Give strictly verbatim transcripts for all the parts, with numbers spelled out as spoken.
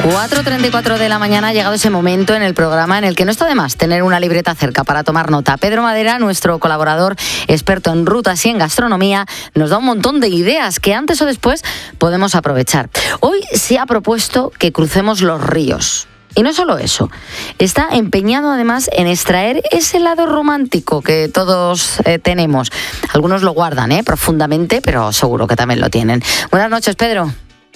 cuatro treinta y cuatro de la mañana ha llegado ese momento en el programa en el que no está de más tener una libreta cerca para tomar nota. Pedro Madera, nuestro colaborador experto en rutas y en gastronomía, nos da un montón de ideas que antes o después podemos aprovechar. Hoy se ha propuesto que crucemos los ríos. Y no solo eso, está empeñado además en extraer ese lado romántico que todos eh, tenemos. Algunos lo guardan eh, profundamente, pero seguro que también lo tienen. Buenas noches, Pedro.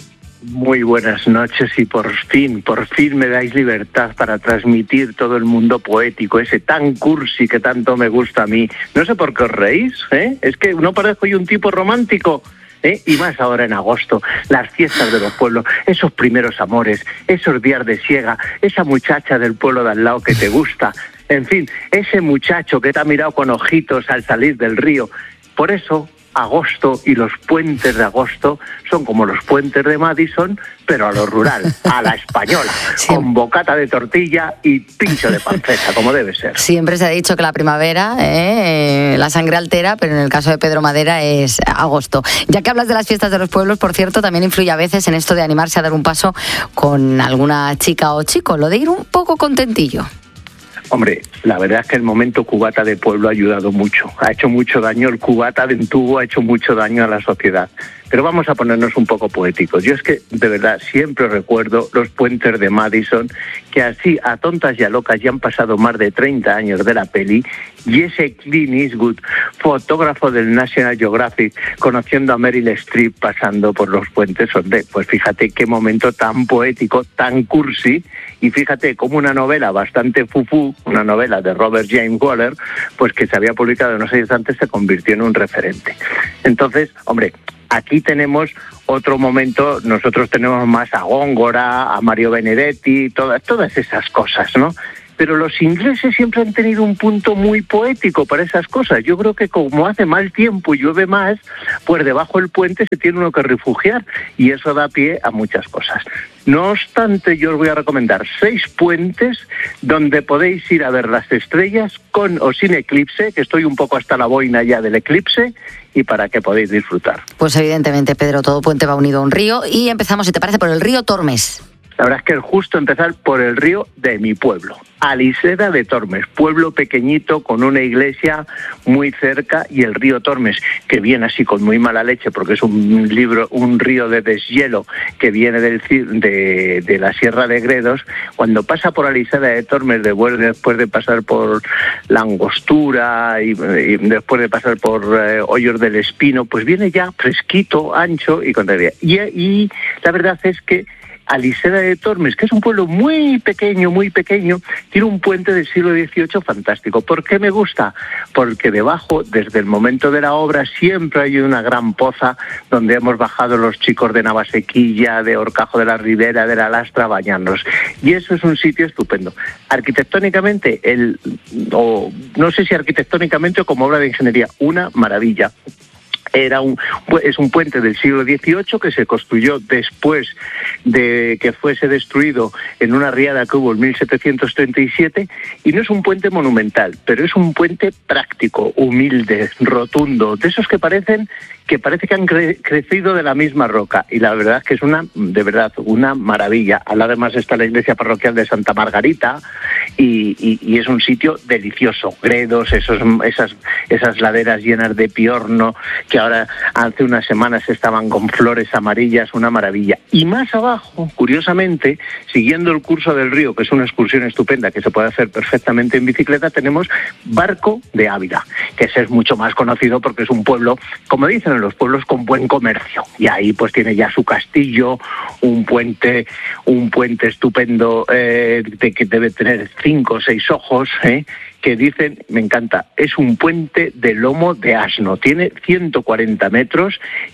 Muy buenas noches y por fin, por fin me dais libertad para transmitir todo el mundo poético, ese tan cursi que tanto me gusta a mí. No sé por qué os reís, ¿eh? Es que no parezco yo un tipo romántico. ¿Eh? Y más ahora en agosto, las fiestas de los pueblos, esos primeros amores, esos días de siega, esa muchacha del pueblo de al lado que te gusta, en fin, ese muchacho que te ha mirado con ojitos al salir del río. Por eso, agosto y los puentes de agosto son como los puentes de Madison, pero a lo rural, a la española, sí, con bocata de tortilla y pincho de panceta, como debe ser. Siempre se ha dicho que la primavera, eh, la sangre altera, pero en el caso de Pedro Madera es agosto. Ya que hablas de las fiestas de los pueblos, por cierto, también influye a veces en esto de animarse a dar un paso con alguna chica o chico, lo de ir un poco contentillo. Hombre, la verdad es que el momento cubata de pueblo ha ayudado mucho. Ha hecho mucho daño el cubata de entubo, ha hecho mucho daño a la sociedad. Pero vamos a ponernos un poco poéticos. Yo es que, de verdad, siempre recuerdo los puentes de Madison, que así, a tontas y a locas, ya han pasado más de treinta años de la peli, y ese Clint Eastwood, fotógrafo del National Geographic, conociendo a Meryl Streep pasando por los puentes, donde, pues fíjate qué momento tan poético, tan cursi, y fíjate cómo una novela bastante fufú, una novela de Robert James Waller, pues que se había publicado unos años antes, se convirtió en un referente. Entonces, hombre, aquí tenemos otro momento, nosotros tenemos más a Góngora, a Mario Benedetti, todas, todas esas cosas, ¿no? Pero los ingleses siempre han tenido un punto muy poético para esas cosas. Yo creo que como hace mal tiempo y llueve más, pues debajo del puente se tiene uno que refugiar y eso da pie a muchas cosas. No obstante, yo os voy a recomendar seis puentes donde podéis ir a ver las estrellas con o sin eclipse, que estoy un poco hasta la boina ya del eclipse, y para que podáis disfrutar. Pues evidentemente, Pedro, todo puente va unido a un río y empezamos, si te parece, por el río Tormes. La verdad es que es justo empezar por el río de mi pueblo, Aliseda de Tormes, pueblo pequeñito con una iglesia muy cerca, y el río Tormes, que viene así con muy mala leche porque es un libro, un río de deshielo que viene del, de, de la Sierra de Gredos. Cuando pasa por Aliseda de Tormes, después de pasar por la Angostura y, y después de pasar por eh, Hoyos del Espino, pues viene ya fresquito, ancho y con y, y la verdad es que Aliseda de Tormes, que es un pueblo muy pequeño, muy pequeño, tiene un puente del siglo dieciocho fantástico. ¿Por qué me gusta? Porque debajo, desde el momento de la obra, siempre hay una gran poza donde hemos bajado los chicos de Navasequilla, de Horcajo de la Ribera, de la Lastra, a bañarnos. Y eso es un sitio estupendo. Arquitectónicamente, el, o no sé si arquitectónicamente o como obra de ingeniería, una maravilla. Era un, es un puente del siglo dieciocho que se construyó después de que fuese destruido en una riada que hubo en mil setecientos treinta y siete, y no es un puente monumental, pero es un puente práctico, humilde, rotundo, de esos que parecen que parece que han cre- crecido de la misma roca, y la verdad es que es una, de verdad, una maravilla. Al lado además está la iglesia parroquial de Santa Margarita, y, y, y es un sitio delicioso. Gredos, esos, esas, esas laderas llenas de piorno, que ahora hace unas semanas estaban con flores amarillas, una maravilla. Y más abajo, curiosamente, siguiendo el curso del río, que es una excursión estupenda que se puede hacer perfectamente en bicicleta, tenemos Barco de Ávila, que ese es mucho más conocido porque es un pueblo, como dicen en los pueblos, con buen comercio, y ahí pues tiene ya su castillo, un puente un puente estupendo eh, de que debe tener cinco o seis ojos, eh, que dicen, me encanta, es un puente de lomo de asno, tiene ciento cuarenta metros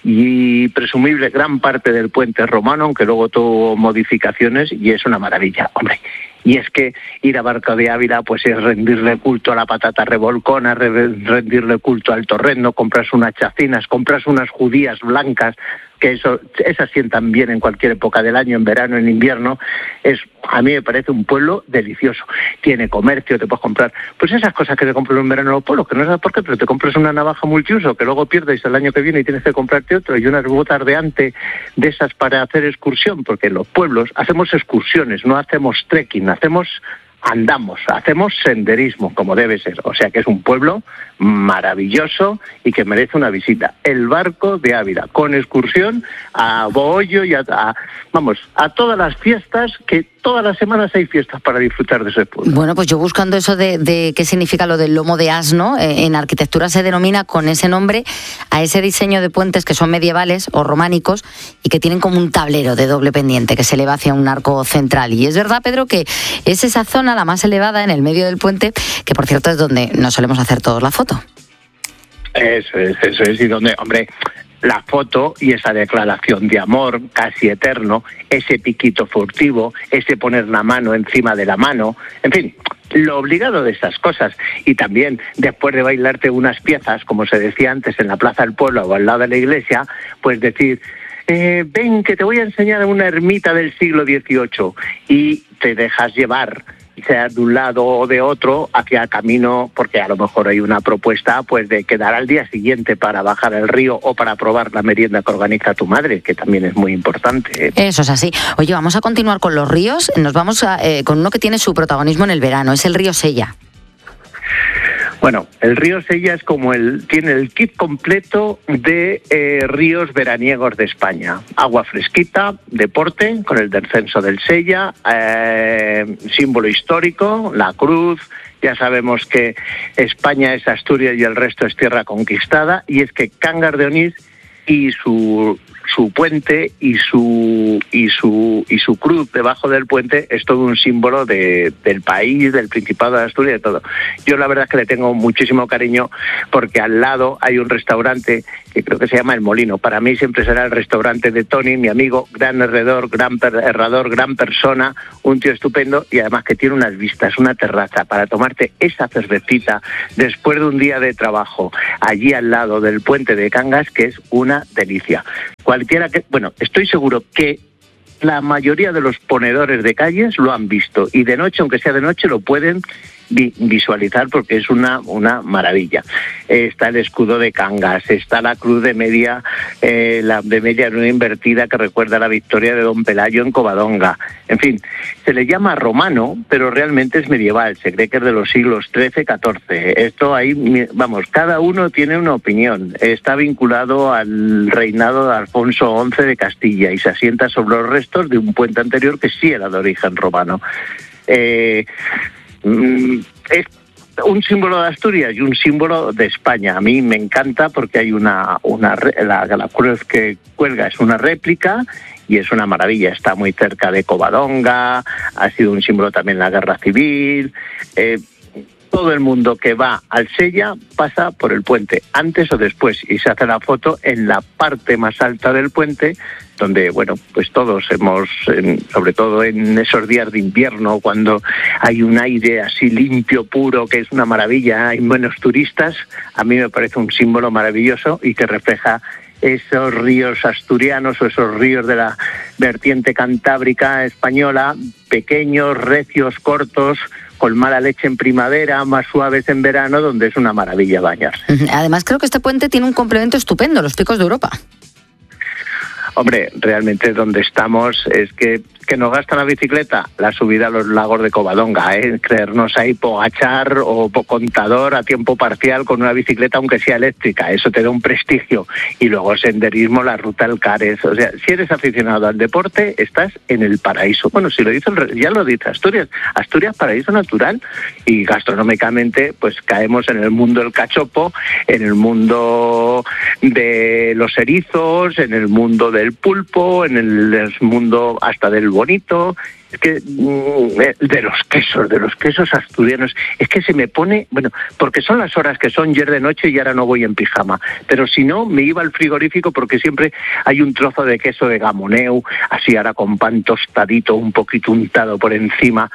y presumible gran parte del puente es romano, aunque luego tuvo modificaciones, y es una maravilla, hombre. Y es que ir a Barco de Ávila pues es rendirle culto a la patata revolcona, rendirle culto al torrendo, compras unas chacinas, compras unas judías blancas que eso, esas sientan bien en cualquier época del año, en verano, en invierno. Es, a mí me parece un pueblo delicioso. Tiene comercio, te puedes comprar, pues esas cosas que te compras en verano en los pueblos, que no sabes por qué, pero te compras una navaja multiuso que luego pierdes el año que viene y tienes que comprarte otro, y unas botas de ante de esas para hacer excursión, porque en los pueblos hacemos excursiones, no hacemos trekking, hacemos... andamos, hacemos senderismo, como debe ser. O sea que es un pueblo maravilloso y que merece una visita. El Barco de Ávila, con excursión a Bohollo y a, a, vamos, a todas las fiestas, que todas las semanas hay fiestas para disfrutar de ese pueblo. Bueno, pues yo buscando eso de, de qué significa lo del lomo de asno, eh, en arquitectura se denomina con ese nombre a ese diseño de puentes que son medievales o románicos y que tienen como un tablero de doble pendiente que se eleva hacia un arco central. Y es verdad, Pedro, que es esa zona la más elevada en el medio del puente, que por cierto es donde nos solemos hacer todos la foto. Eso es, eso es, y donde, hombre, la foto y esa declaración de amor casi eterno, ese piquito furtivo, ese poner la mano encima de la mano, en fin, lo obligado de estas cosas. Y también, después de bailarte unas piezas, como se decía antes, en la plaza del pueblo o al lado de la iglesia, pues decir... Eh, ven, que te voy a enseñar una ermita del siglo dieciocho, y te dejas llevar, sea de un lado o de otro, hacia camino, porque a lo mejor hay una propuesta pues de quedar al día siguiente para bajar el río o para probar la merienda que organiza tu madre, que también es muy importante. Eso es así. Oye, vamos a continuar con los ríos. Nos vamos a, eh, con uno que tiene su protagonismo en el verano, es el río Sella. Bueno, el río Sella es como el tiene el kit completo de eh, ríos veraniegos de España. Agua fresquita, deporte, con el descenso del Sella, eh, símbolo histórico, la cruz. Ya sabemos que España es Asturias y el resto es tierra conquistada, y es que Cangas de Onís y su su puente y su y su y su cruz debajo del puente es todo un símbolo de, del país, del Principado de Asturias, de todo. Yo la verdad es que le tengo muchísimo cariño, porque al lado hay un restaurante que creo que se llama El Molino. Para mí siempre será el restaurante de Tony, mi amigo, gran herrador, gran per, herrador, gran persona, un tío estupendo, y además que tiene unas vistas, una terraza para tomarte esa cervecita después de un día de trabajo allí al lado del puente de Cangas, que es una delicia. Cualquiera que, bueno, estoy seguro que la mayoría de los ponedores de calles lo han visto, y de noche, aunque sea de noche, lo pueden vi- visualizar porque es una una maravilla. Eh, está el escudo de Cangas, está la cruz de media, eh, la de media luna invertida que recuerda la victoria de Don Pelayo en Covadonga. En fin, se le llama romano, pero realmente es medieval, se cree que es de los siglos trece, catorce. Esto ahí, vamos, cada uno tiene una opinión. Está vinculado al reinado de Alfonso once de Castilla y se asienta sobre los restos de un puente anterior que sí era de origen romano. Eh, es un símbolo de Asturias y un símbolo de España. A mí me encanta porque hay una, una la, la cruz que cuelga es una réplica y es una maravilla. Está muy cerca de Covadonga, ha sido un símbolo también en la Guerra Civil. Eh, todo el mundo que va al Sella pasa por el puente, antes o después, y se hace la foto en la parte más alta del puente, donde, bueno, pues todos hemos, sobre todo en esos días de invierno, cuando hay un aire así limpio, puro, que es una maravilla, hay menos turistas, a mí me parece un símbolo maravilloso y que refleja esos ríos asturianos o esos ríos de la vertiente cantábrica española, pequeños, recios, cortos, con mala leche en primavera, más suaves en verano, donde es una maravilla bañarse. Además, creo que este puente tiene un complemento estupendo, los Picos de Europa. Hombre, realmente donde estamos es que, que nos gasta la bicicleta, la subida a los lagos de Covadonga, ¿eh? Creernos ahí Pogachar o Contador a tiempo parcial con una bicicleta, aunque sea eléctrica, eso te da un prestigio. Y luego senderismo, la ruta Alcares. O sea, si eres aficionado al deporte, estás en el paraíso. Bueno, si lo dice, ya lo dice Asturias. Asturias, paraíso natural. Y gastronómicamente, pues caemos en el mundo del cachopo, en el mundo de los erizos, en el mundo del pulpo, en el mundo hasta del bonito, es que de los quesos, de los quesos asturianos, es que se me pone, bueno, porque son las horas que son, ayer de noche y ahora no voy en pijama, pero si no, me iba al frigorífico porque siempre hay un trozo de queso de Gamoneu, así ahora con pan tostadito, un poquito untado por encima.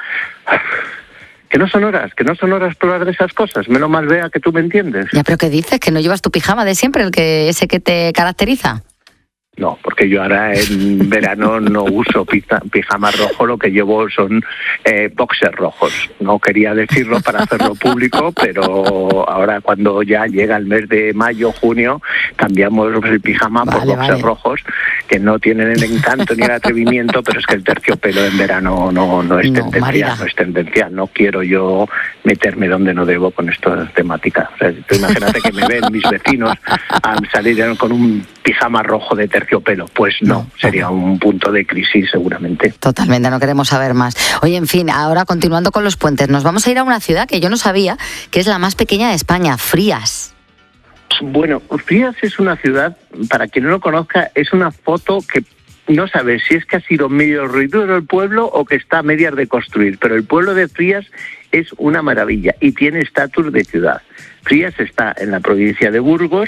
Que no son horas, que no son horas para hablar de esas cosas, menos mal vea que tú me entiendes. Ya, pero ¿qué dices? ¿Que no llevas tu pijama de siempre, el que ese que te caracteriza? No, porque yo ahora en verano no uso pijama rojo, lo que llevo son eh, boxers rojos. No quería decirlo para hacerlo público, pero ahora cuando ya llega el mes de mayo, junio, cambiamos el pijama vale, por boxers vale. rojos, que no tienen el encanto ni el atrevimiento, pero es que el terciopelo en verano no, no es no, tendencial, María. no es tendencial. No quiero yo meterme donde no debo con estas temáticas. O sea, imagínate que me ven mis vecinos al salir con un pijama rojo de terciopelo. Pues no, no sería no. un punto de crisis seguramente. Totalmente, no queremos saber más. Oye, en fin, ahora continuando con los puentes, nos vamos a ir a una ciudad que yo no sabía que es la más pequeña de España, Frías. Bueno, Frías es una ciudad, para quien no lo conozca, es una foto que no sabes si es que ha sido medio ruidoso el pueblo o que está a medias de construir, pero el pueblo de Frías es una maravilla y tiene estatus de ciudad. Frías está en la provincia de Burgos,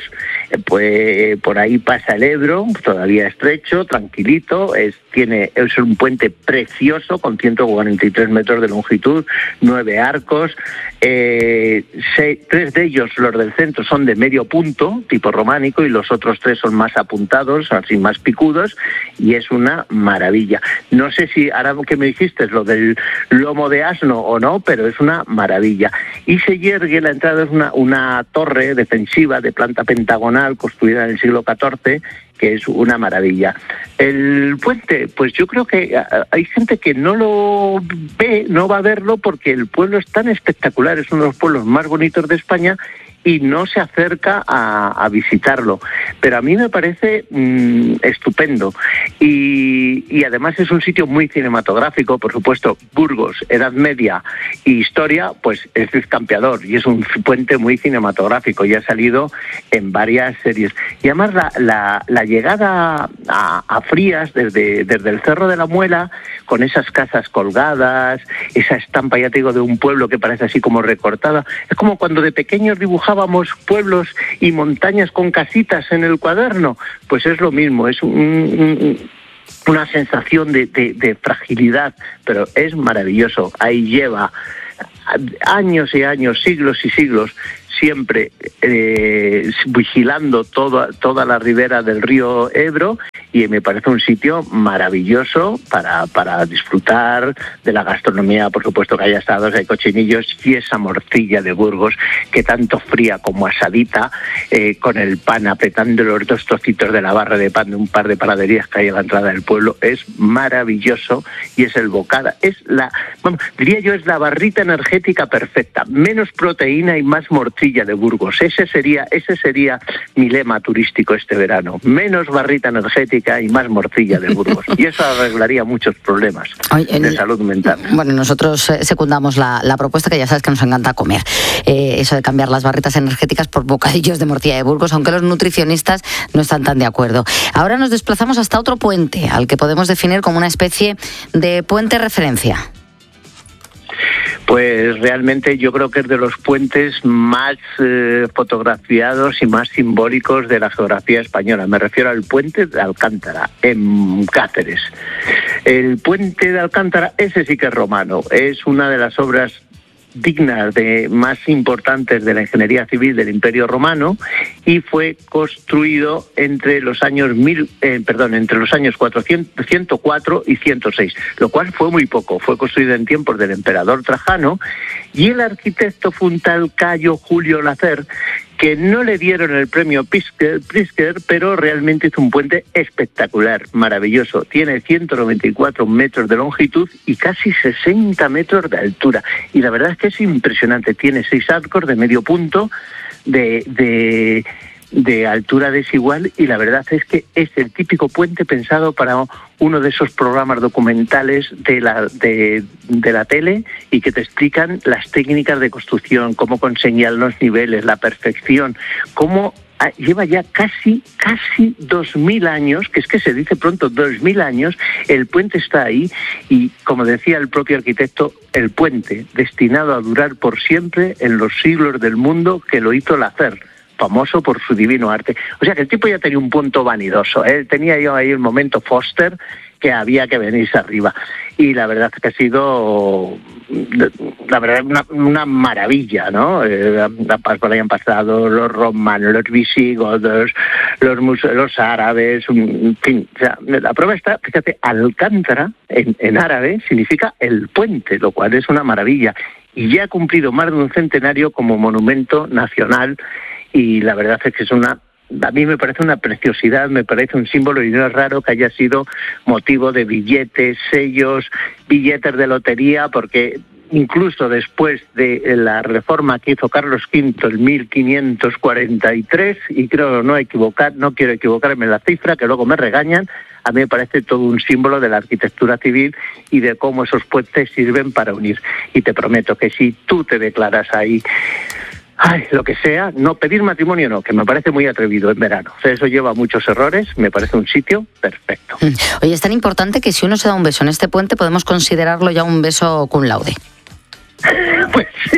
pues por ahí pasa el Ebro, todavía estrecho, tranquilito, es, tiene, es un puente precioso con ciento cuarenta y tres metros de longitud, nueve arcos, eh, seis, tres de ellos, los del centro, son de medio punto, tipo románico, y los otros tres son más apuntados, así más picudos, y es una maravilla. No sé si, ahora que me dijiste, es lo del lomo de asno o no, pero es una maravilla. Y se yergue, la entrada es una una torre defensiva de planta pentagonal construida en el siglo catorce, que es una maravilla. El puente, pues yo creo que hay gente que no lo ve, no va a verlo porque el pueblo es tan espectacular, es uno de los pueblos más bonitos de España y no se acerca a, a visitarlo. Pero a mí me parece mmm, estupendo. Y, y además es un sitio muy cinematográfico, por supuesto. Burgos, Edad Media y Historia, pues es campeador y es un puente muy cinematográfico y ha salido en varias series. Y además la, la, la llegada a, a Frías desde, desde el Cerro de la Muela, con esas casas colgadas, esa estampa, ya te digo, de un pueblo que parece así como recortada. Es como cuando de pequeños dibujábamos pueblos y montañas con casitas en el cuaderno. Pues es lo mismo, es un, un, una sensación de, de, de fragilidad, pero es maravilloso. Ahí lleva años y años, siglos y siglos, siempre eh, vigilando toda, toda la ribera del río Ebro, y me parece un sitio maravilloso para, para disfrutar de la gastronomía, por supuesto que hay asados, hay cochinillos, y esa morcilla de Burgos, que tanto fría como asadita, eh, con el pan, apretando los dos trocitos de la barra de pan de un par de panaderías que hay a la entrada del pueblo, es maravilloso, y es el bocada, es la, bueno, diría yo, es la barrita energética perfecta, menos proteína y más morcilla de Burgos. Ese sería, ese sería mi lema turístico este verano, menos barrita energética y más morcilla de Burgos. Y eso arreglaría muchos problemas Oye, de el, salud mental. Bueno, nosotros secundamos la, la propuesta, que ya sabes que nos encanta comer. Eh, eso de cambiar las barritas energéticas por bocadillos de morcilla de Burgos, aunque los nutricionistas no están tan de acuerdo. Ahora nos desplazamos hasta otro puente, al que podemos definir como una especie de puente referencia. Pues realmente yo creo que es de los puentes más eh, fotografiados y más simbólicos de la geografía española. Me refiero al puente de Alcántara, en Cáceres. El puente de Alcántara, ese sí que es romano, es una de las obras dignas de más importantes de la ingeniería civil del Imperio Romano, y fue construido entre los años mil, eh, perdón, entre los años cuatrocientos, ciento cuatro y ciento seis, lo cual fue muy poco. Fue construido en tiempos del emperador Trajano, y el arquitecto fue un tal Cayo Julio Lacer, que no le dieron el premio Pritzker, Pritzker, pero realmente es un puente espectacular, maravilloso. Tiene ciento noventa y cuatro metros de longitud y casi sesenta metros de altura. Y la verdad es que es impresionante. Tiene seis arcos de medio punto, de, de, de altura desigual, y la verdad es que es el típico puente pensado para uno de esos programas documentales de la, de, de la tele, y que te explican las técnicas de construcción, cómo conseguían los niveles, la perfección, cómo lleva ya casi, casi dos mil años, que es que se dice pronto, dos mil años, el puente está ahí, y como decía el propio arquitecto, el puente destinado a durar por siempre en los siglos del mundo que lo hizo Lacer, famoso por su divino arte. O sea que el tipo ya tenía un punto vanidoso, ¿eh? Tenía yo ahí el momento Foster, que había que venirse arriba. y la verdad es que ha sido, la verdad, una, una maravilla, ¿no? Eh, por ahí han pasado los romanos, los visigodos, los, muse- los árabes, en fin. O sea, la prueba está, fíjate, Alcántara, en, en árabe, significa el puente, lo cual es una maravilla. Y ya ha cumplido más de un centenario como monumento nacional, y la verdad es que es una... A mí me parece una preciosidad, me parece un símbolo, y no es raro que haya sido motivo de billetes, sellos, billetes de lotería, porque incluso después de la reforma que hizo Carlos quinto en mil quinientos cuarenta y tres, y creo no equivocar, no quiero equivocarme en la cifra, que luego me regañan, a mí me parece todo un símbolo de la arquitectura civil y de cómo esos puentes sirven para unir. Y te prometo que si tú te declaras ahí, ay, lo que sea, no pedir matrimonio no, que me parece muy atrevido en verano. O sea, eso lleva muchos errores, me parece un sitio perfecto. Oye, es tan importante que si uno se da un beso en este puente podemos considerarlo ya un beso cum laude. Pues sí.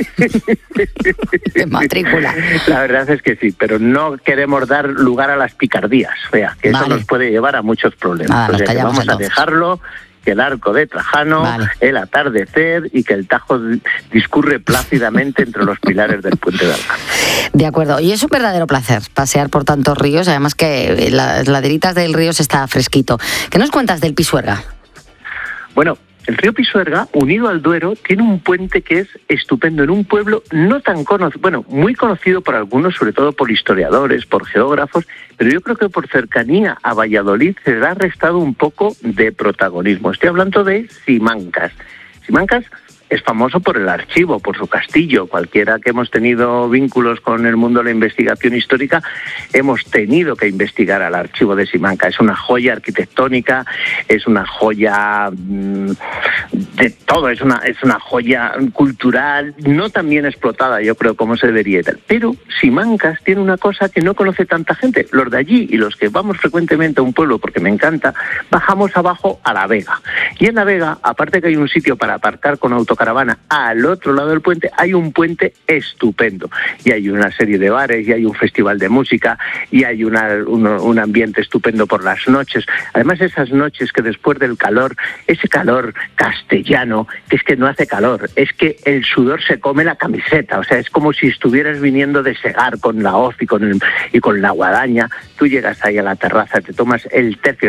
De matrícula. La verdad es que sí, pero no queremos dar lugar a las picardías, o sea, que Vale. eso nos puede llevar a muchos problemas. Nada, nos o sea, que callamos vamos entonces. a dejarlo, que el arco de Trajano, Vale. el atardecer y que el Tajo discurre plácidamente entre los pilares del puente de Alcántara. De acuerdo, y es un verdadero placer pasear por tantos ríos, además que las laderitas del río se está fresquito. ¿Qué nos cuentas del Pisuerga? Bueno, el río Pisuerga, unido al Duero, tiene un puente que es estupendo en un pueblo no tan conocido, bueno, muy conocido por algunos, sobre todo por historiadores, por geógrafos, pero yo creo que por cercanía a Valladolid se le ha restado un poco de protagonismo. Estoy hablando de Simancas. Simancas es famoso por el archivo, por su castillo. Cualquiera que hemos tenido vínculos con el mundo de la investigación histórica, hemos tenido que investigar al archivo de Simancas. Es una joya arquitectónica, es una joya mmm, de todo, es una, es una joya cultural, no tan bien explotada, yo creo, como se debería. Pero Simancas tiene una cosa que no conoce tanta gente. Los de allí y los que vamos frecuentemente a un pueblo, porque me encanta, bajamos abajo a La Vega. Y en La Vega, aparte que hay un sitio para aparcar con autocaravana al otro lado del puente, hay un puente estupendo. Y hay una serie de bares, y hay un festival de música, y hay una, un, un ambiente estupendo por las noches. Además, esas noches que después del calor, ese calor castellano, que es que no hace calor, es que el sudor se come la camiseta. O sea, es como si estuvieras viniendo de segar con la hoz y con, el, y con la guadaña. Tú llegas ahí a la terraza, te tomas el tercio